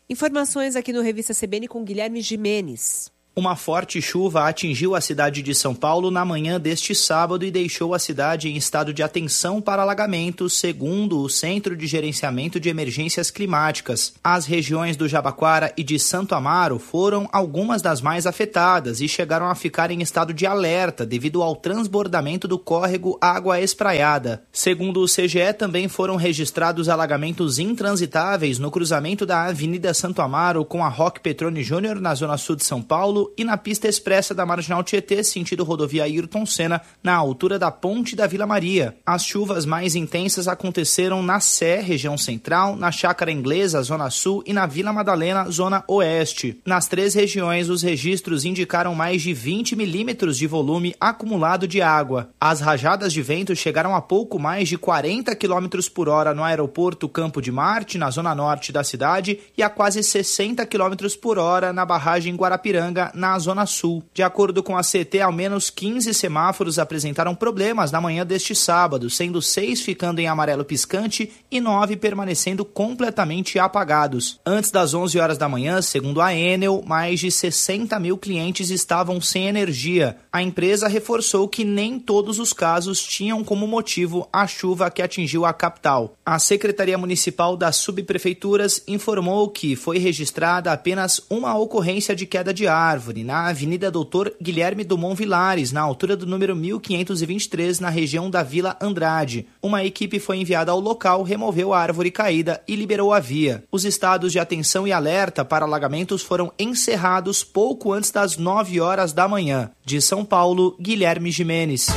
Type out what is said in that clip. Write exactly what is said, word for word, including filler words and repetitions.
Informações aqui no Revista C B N com Guilherme Gimenez. Uma forte chuva atingiu a cidade de São Paulo na manhã deste sábado e deixou a cidade em estado de atenção para alagamentos, segundo o Centro de Gerenciamento de Emergências Climáticas. As regiões do Jabaquara e de Santo Amaro foram algumas das mais afetadas e chegaram a ficar em estado de alerta devido ao transbordamento do córrego Água Espraiada. Segundo o C G E, também foram registrados alagamentos intransitáveis no cruzamento da Avenida Santo Amaro com a Roque Petroni Júnior na zona sul de São Paulo e na pista expressa da Marginal Tietê, sentido rodovia Ayrton Senna, na altura da Ponte da Vila Maria. As chuvas mais intensas aconteceram na Sé, região central, na Chácara Inglesa, zona sul, e na Vila Madalena, zona oeste. Nas três regiões, os registros indicaram mais de vinte milímetros de volume acumulado de água. As rajadas de vento chegaram a pouco mais de quarenta quilômetros por hora no aeroporto Campo de Marte, na zona norte da cidade, e a quase sessenta quilômetros por hora na barragem Guarapiranga, na Zona Sul. De acordo com a C T, ao menos quinze semáforos apresentaram problemas na manhã deste sábado, sendo seis ficando em amarelo piscante e nove permanecendo completamente apagados. Antes das onze horas da manhã, segundo a Enel, mais de sessenta mil clientes estavam sem energia. A empresa reforçou que nem todos os casos tinham como motivo a chuva que atingiu a capital. A Secretaria Municipal das Subprefeituras informou que foi registrada apenas uma ocorrência de queda de árvore na Avenida Doutor Guilherme Dumont Vilares, na altura do número mil quinhentos e vinte e três, na região da Vila Andrade. Uma equipe foi enviada ao local, removeu a árvore caída e liberou a via. Os estados de atenção e alerta para alagamentos foram encerrados pouco antes das nove horas da manhã. De São Paulo, Guilherme Gimenez.